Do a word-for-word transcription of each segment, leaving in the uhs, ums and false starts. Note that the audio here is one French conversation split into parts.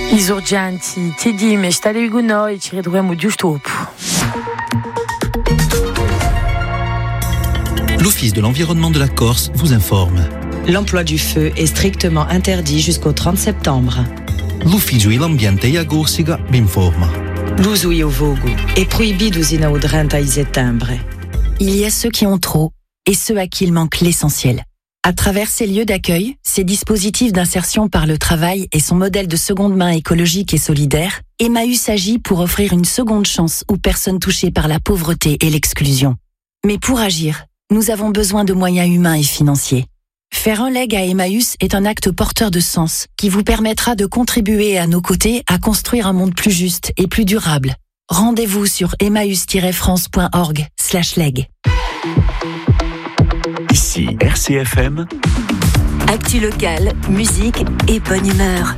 Esorgianti, ti dime, state con noi, ci ritroviamo giusto dopo. L'Office de l'environnement de la Corse vous informe. L'emploi du feu est strictement interdit jusqu'au trente septembre. L'Ufficio dell'Ambiente e a Corsica vi informa. L'uso io vogo est prohibido usina o trenta settembre. Il y a ceux qui ont trop et ceux à qui il manque l'essentiel. À travers ces lieux d'accueil, ces dispositifs d'insertion par le travail et son modèle de seconde main écologique et solidaire, Emmaüs agit pour offrir une seconde chance aux personnes touchées par la pauvreté et l'exclusion. Mais pour agir, nous avons besoin de moyens humains et financiers. Faire un leg à Emmaüs est un acte porteur de sens qui vous permettra de contribuer à nos côtés à construire un monde plus juste et plus durable. Rendez-vous sur emmaüs tiret france point org slash leg. Ici R C F M. Actu locale, musique et bonne humeur.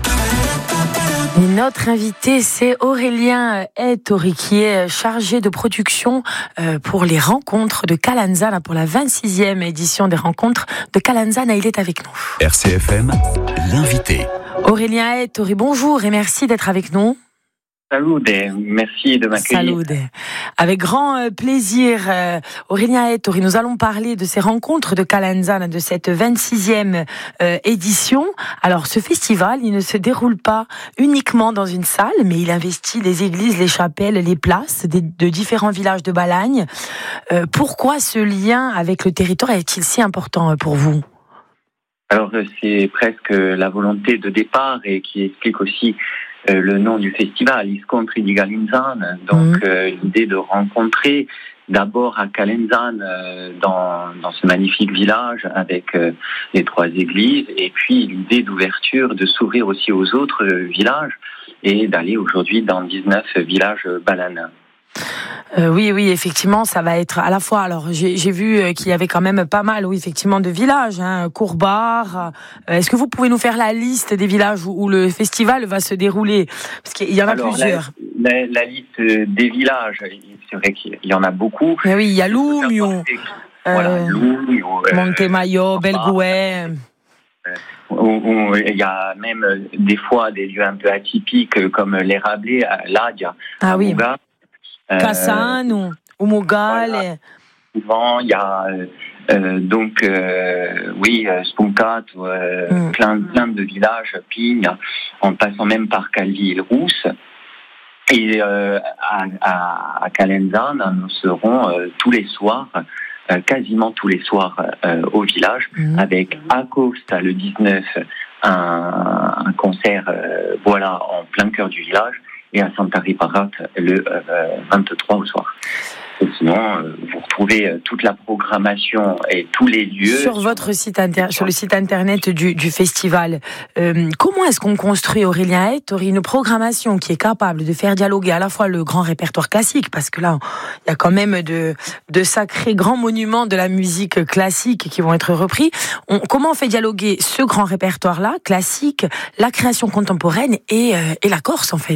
Notre invité, c'est Aurélien Ettori, qui est chargé de production pour les rencontres de Calanzana, pour la vingt-sixième édition des rencontres de Calanzana. Il est avec nous. R C F M, l'invité. Aurélien Ettori, bonjour et merci d'être avec nous. Salut, merci de m'accueillir. Salut. Avec grand plaisir, Aurélien Ettori, nous allons parler de ces rencontres de Calanzana, de cette vingt-sixième édition. Alors, ce festival, il ne se déroule pas uniquement dans une salle, mais il investit les églises, les chapelles, les places de différents villages de Balagne. Pourquoi ce lien avec le territoire est-il si important pour vous ? Alors, c'est presque la volonté de départ et qui explique aussi Euh, le nom du festival, Iscontri di Calanzana, donc mmh. euh, l'idée de rencontrer d'abord à Calanzana, euh, dans, dans ce magnifique village avec euh, les trois églises, et puis l'idée d'ouverture, de s'ouvrir aussi aux autres euh, villages et d'aller aujourd'hui dans dix-neuf villages balanins. Euh, oui, oui, effectivement, ça va être à la fois. Alors, j'ai, j'ai vu qu'il y avait quand même pas mal, oui, effectivement, de villages, hein, Courbar. Euh, est-ce que vous pouvez nous faire la liste des villages où, où le festival va se dérouler ? Parce qu'il y en a Alors, plusieurs. La, la, la liste des villages, c'est vrai qu'il y en a beaucoup. Mais oui, il y a Lumio, voilà, euh, Lumio, euh, Montemaio, Belgouet. Où il y a même des fois des lieux un peu atypiques comme l'Erablé, l'Adia, ah oui. Mouga. Cassano, ou Mogale. Voilà. Souvent, il y a euh, donc, euh, oui, Spuncat, euh, mm. plein, plein de villages, Pigne, en passant même par Calvi-le-Rousse. Et euh, à, à, à Calanzana, nous serons euh, tous les soirs, euh, quasiment tous les soirs euh, au village, mm. avec à Costa le dix-neuf, un, un concert, euh, voilà, en plein cœur du village, et à Santa Riparat le euh, vingt-trois au soir. Et sinon, euh, vous retrouvez euh, toute la programmation et tous les lieux sur votre site inter- sur le site internet du, du festival. Euh, comment est-ce qu'on construit, Aurélien Ettori, une programmation qui est capable de faire dialoguer à la fois le grand répertoire classique, parce que là, il y a quand même de, de sacrés grands monuments de la musique classique qui vont être repris. On, comment on fait dialoguer ce grand répertoire-là, classique, la création contemporaine et, euh, et la Corse, en fait ?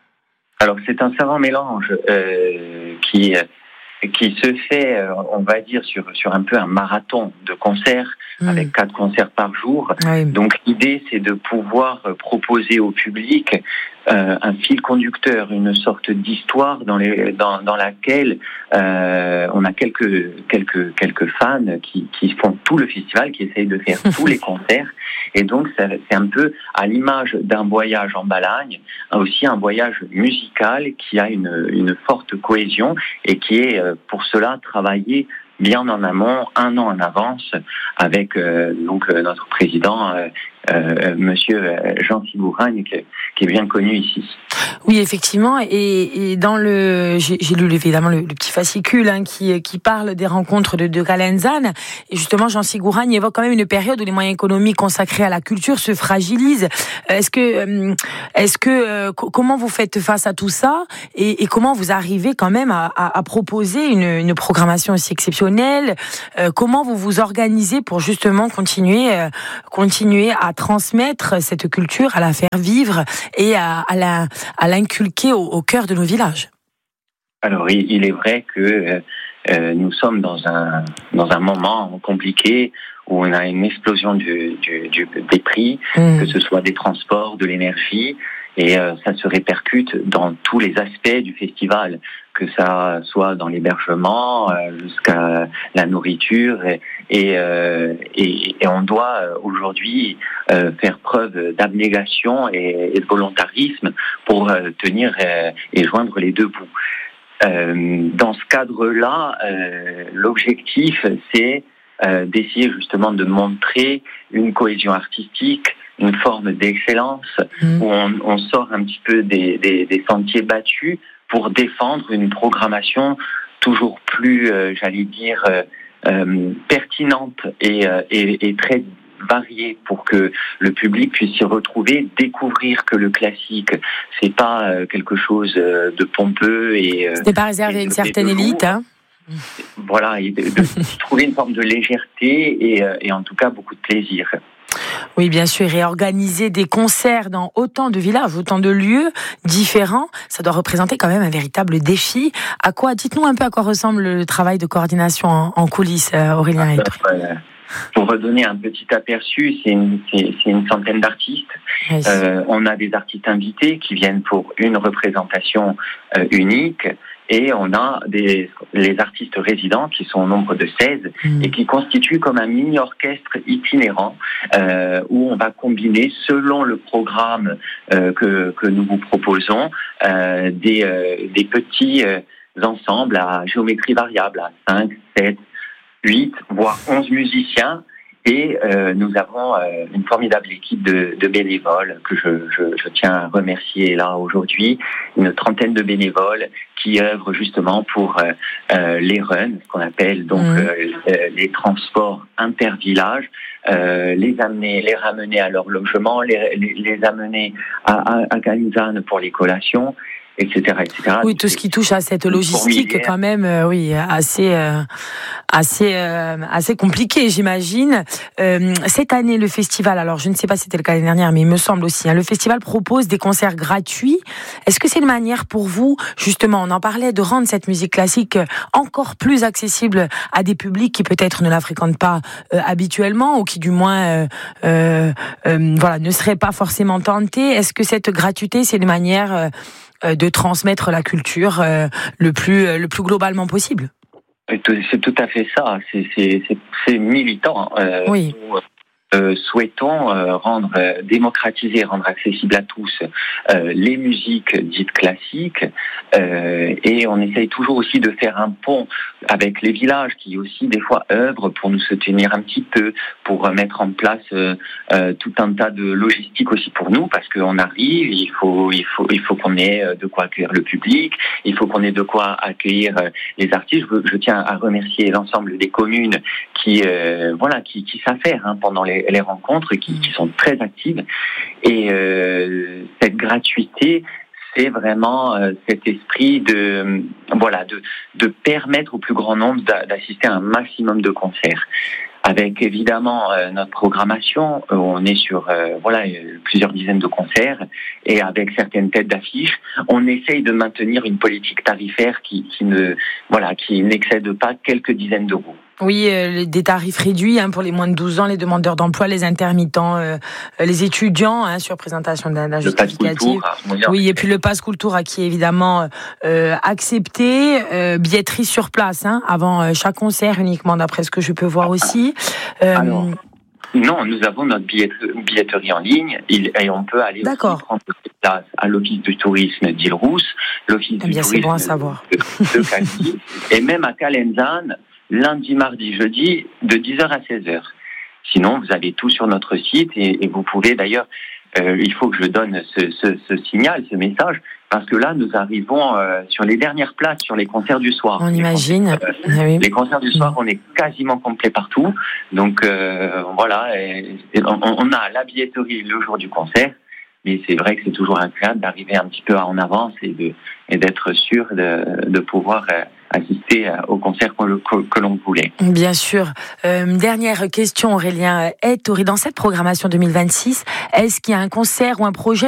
Alors c'est un savant mélange euh, qui qui se fait, euh, on va dire, sur sur un peu un marathon de concerts, mmh. avec quatre concerts par jour. Oui. Donc l'idée, c'est de pouvoir proposer au public euh, un fil conducteur, une sorte d'histoire dans les dans dans laquelle euh, on a quelques quelques quelques fans qui qui font tout le festival, qui essayent de faire tous les concerts. Et donc, c'est un peu à l'image d'un voyage en Balagne, aussi un voyage musical qui a une, une forte cohésion et qui est, pour cela, travaillé bien en amont, un an en avance, avec euh, donc notre président, euh, euh, Monsieur Jean Sigouragne, qui, qui est bien connu ici. Oui, effectivement, et, et dans le, j'ai, j'ai lu évidemment le, le petit fascicule hein, qui qui parle des rencontres de, de Calanzana, et justement Jean Sigouragne évoque quand même une période où les moyens économiques consacrés à la culture se fragilisent. Est-ce que, est-ce que, comment vous faites face à tout ça, et, et comment vous arrivez quand même à, à, à proposer une, une programmation aussi exceptionnelle ? euh, Comment vous vous organisez pour justement continuer, euh, continuer à transmettre cette culture, à la faire vivre et à, à la à l'inculquer au, au cœur de nos villages? Alors, il, il est vrai que euh, nous sommes dans un dans un moment compliqué où on a une explosion du, du, du, des prix, mmh. que ce soit des transports, de l'énergie, Et euh, ça se répercute dans tous les aspects du festival, que ça soit dans l'hébergement euh, jusqu'à la nourriture. Et, et, euh, et, et on doit aujourd'hui euh, faire preuve d'abnégation et, et de volontarisme pour euh, tenir euh, et joindre les deux bouts. Euh, dans ce cadre-là, euh, l'objectif, c'est euh, d'essayer justement de montrer une cohésion artistique, une forme d'excellence, mmh. où on, on sort un petit peu des, des, des sentiers battus pour défendre une programmation toujours plus, euh, j'allais dire, euh, euh, pertinente et, euh, et, et très variée pour que le public puisse s'y retrouver, découvrir que le classique, c'est pas euh, quelque chose de pompeux et... Euh, Ce n'est pas réservé à une certaine élite, hein. Voilà, et de, de trouver une forme de légèreté et, euh, et en tout cas beaucoup de plaisir. Oui, bien sûr, et organiser des concerts dans autant de villages, autant de lieux différents, ça doit représenter quand même un véritable défi. À quoi, dites-nous un peu à quoi ressemble le travail de coordination en, en coulisses, Aurélien Etruy. Euh, pour redonner un petit aperçu, c'est une, c'est, c'est une centaine d'artistes. Oui. Euh, on a des artistes invités qui viennent pour une représentation euh, unique. Et on a des, les artistes résidents qui sont au nombre de seize mmh. et qui constituent comme un mini-orchestre itinérant euh, où on va combiner, selon le programme euh, que, que nous vous proposons, euh, des, euh, des petits euh, ensembles à géométrie variable, à cinq, sept, huit, voire onze musiciens. Et euh, nous avons euh, une formidable équipe de, de bénévoles que je, je, je tiens à remercier là aujourd'hui, une trentaine de bénévoles qui œuvrent justement pour euh, euh, les runs, ce qu'on appelle donc mmh. euh, les transports intervillages, euh, les amener, les ramener à leur logement, les, les, les amener à, à, à Calenzane pour les collations. Etc, et cetera. Oui, tout ce qui touche à cette logistique, quand même, euh, oui, assez, euh, assez, euh, assez compliqué, j'imagine. Euh, cette année, le festival, alors je ne sais pas si c'était le cas l'année dernière, mais il me semble aussi, hein, le festival propose des concerts gratuits. Est-ce que c'est une manière pour vous, justement, on en parlait, de rendre cette musique classique encore plus accessible à des publics qui peut-être ne la fréquentent pas euh, habituellement ou qui, du moins, euh, euh, euh, voilà, ne seraient pas forcément tentés. Est-ce que cette gratuité, c'est une manière euh, de transmettre la culture euh, le plus le plus globalement possible? C'est tout à fait ça. C'est c'est c'est, c'est militant. Euh, oui. Nous, euh, souhaitons euh, rendre euh, démocratiser, rendre accessible à tous euh, les musiques dites classiques, euh, et on essaye toujours aussi de faire un pont avec les villages qui aussi des fois œuvrent pour nous soutenir un petit peu, pour mettre en place euh, euh, tout un tas de logistique aussi pour nous, parce qu'on arrive, il faut il faut il faut qu'on ait de quoi accueillir le public, il faut qu'on ait de quoi accueillir les artistes. Je, je tiens à remercier l'ensemble des communes qui euh, voilà qui qui savent faire hein, pendant les les rencontres, qui, qui sont très actives, et euh, cette gratuité, c'est vraiment euh, cet esprit de voilà de de permettre au plus grand nombre d'assister à un maximum de concerts. Avec évidemment euh, notre programmation, euh, on est sur euh, voilà plusieurs dizaines de concerts, et avec certaines têtes d'affiche, on essaye de maintenir une politique tarifaire qui, qui ne voilà qui n'excède pas quelques dizaines d'euros. Oui, euh, des tarifs réduits hein, pour les moins de douze ans, les demandeurs d'emploi, les intermittents, euh, les étudiants, hein, sur présentation d'un, d'un justificatif. Oui, et puis le pass Cultura qui est évidemment euh, accepté, euh, billetterie sur place, hein, avant euh, chaque concert uniquement, d'après ce que je peux voir aussi. Euh, Alors, non, nous avons notre billetterie, billetterie en ligne, et on peut aller aussi prendre place à l'Office du tourisme d'Île-Rousse, l'Office eh bien, du tourisme bon à savoir. de, de Calvi, et même à Calenzane, lundi, mardi, jeudi, de dix heures à seize heures. Sinon, vous avez tout sur notre site, et, et vous pouvez d'ailleurs, euh, il faut que je donne ce, ce, ce signal, ce message, parce que là, nous arrivons euh, sur les dernières places, sur les concerts du soir. On les imagine. Concerts, euh, ah oui. Les concerts du soir, on est quasiment complet partout. Donc euh, voilà, et, et on, on a la billetterie le jour du concert, mais c'est vrai que c'est toujours agréable d'arriver un petit peu en avance et, de, et d'être sûr de, de pouvoir euh, assister au concert que, que, que l'on voulait. Bien sûr. Euh, dernière question, Aurélien Etruy. Dans cette programmation deux mille vingt-six, est-ce qu'il y a un concert ou un projet